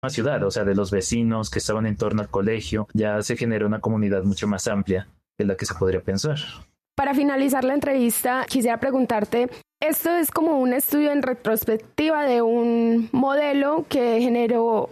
ciudad, o sea, de los vecinos que estaban en torno al colegio. Ya se generó una comunidad mucho más amplia de la que se podría pensar. Para finalizar la entrevista, quisiera preguntarte, esto es como un estudio en retrospectiva de un modelo que generó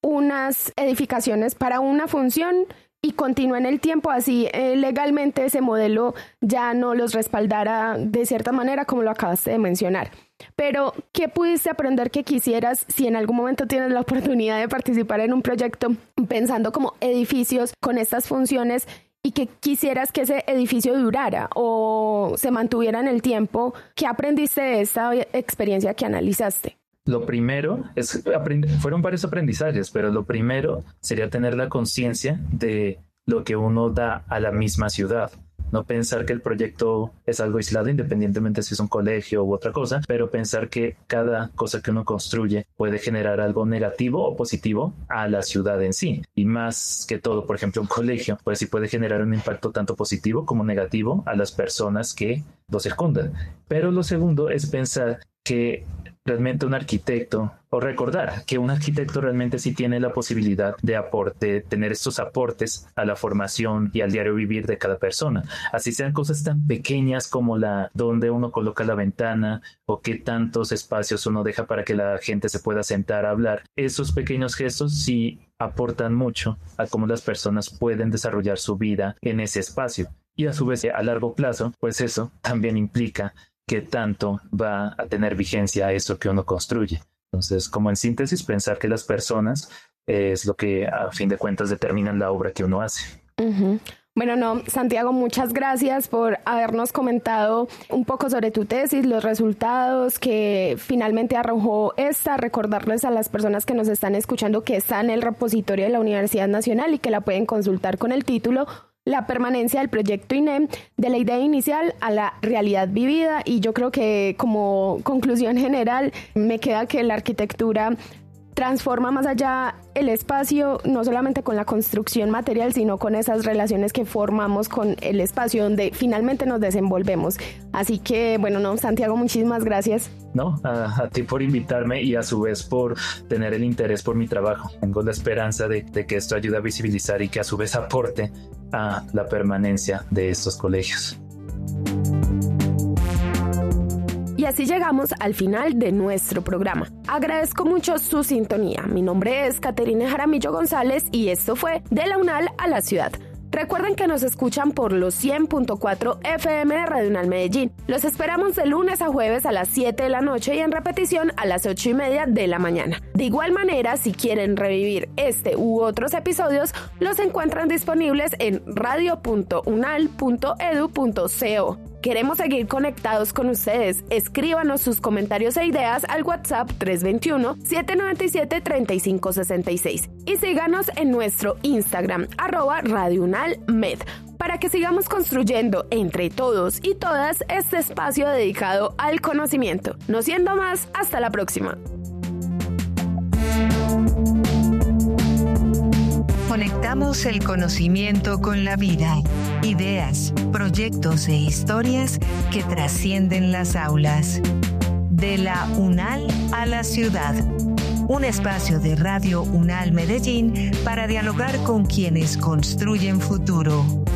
unas edificaciones para una función y continúa en el tiempo, así legalmente ese modelo ya no los respaldara de cierta manera como lo acabaste de mencionar. Pero, ¿qué pudiste aprender que quisieras si en algún momento tienes la oportunidad de participar en un proyecto pensando como edificios con estas funciones y que quisieras que ese edificio durara o se mantuviera en el tiempo? ¿Qué aprendiste de esta experiencia que analizaste? Lo primero fueron varios aprendizajes, pero lo primero sería tener la conciencia de lo que uno da a la misma ciudad. No pensar que el proyecto es algo aislado, independientemente si es un colegio u otra cosa, pero pensar que cada cosa que uno construye puede generar algo negativo o positivo a la ciudad en sí. Y más que todo, por ejemplo, un colegio, pues sí puede generar un impacto tanto positivo como negativo a las personas que lo circundan. Pero lo segundo es pensar que realmente un arquitecto, o recordar que un arquitecto realmente sí tiene la posibilidad de tener estos aportes a la formación y al diario vivir de cada persona. Así sean cosas tan pequeñas como donde uno coloca la ventana o qué tantos espacios uno deja para que la gente se pueda sentar a hablar. Esos pequeños gestos sí aportan mucho a cómo las personas pueden desarrollar su vida en ese espacio. Y a su vez, a largo plazo, pues eso también implica qué tanto va a tener vigencia eso que uno construye. Entonces, como en síntesis, pensar que las personas es lo que a fin de cuentas determinan la obra que uno hace. Uh-huh. Bueno, no, Santiago, muchas gracias por habernos comentado un poco sobre tu tesis, los resultados que finalmente arrojó esta. Recordarles a las personas que nos están escuchando que está en el repositorio de la Universidad Nacional y que la pueden consultar con el título La permanencia del proyecto INEM, de la idea inicial a la realidad vivida. Y yo creo que como conclusión general me queda que la arquitectura transforma más allá el espacio, no solamente con la construcción material, sino con esas relaciones que formamos con el espacio donde finalmente nos desenvolvemos. Así que, bueno, no, Santiago, muchísimas gracias. No, a ti por invitarme y a su vez por tener el interés por mi trabajo. Tengo la esperanza de que esto ayude a visibilizar y que a su vez aporte a la permanencia de estos colegios. Y así llegamos al final de nuestro programa. Agradezco mucho su sintonía. Mi nombre es Caterina Jaramillo González y esto fue De la UNAL a la Ciudad. Recuerden que nos escuchan por los 100.4 FM de Radio UNAL Medellín. Los esperamos de lunes a jueves a las 7 de la noche y en repetición a las 8:30 de la mañana. De igual manera, si quieren revivir este u otros episodios, los encuentran disponibles en radio.unal.edu.co. Queremos seguir conectados con ustedes. Escríbanos sus comentarios e ideas al WhatsApp 321-797-3566 y síganos en nuestro Instagram @RadioUnalMed para que sigamos construyendo entre todos y todas este espacio dedicado al conocimiento. No siendo más, hasta la próxima. Conectamos el conocimiento con la vida, ideas, proyectos e historias que trascienden las aulas. De la UNAL a la ciudad. Un espacio de Radio UNAL Medellín para dialogar con quienes construyen futuro.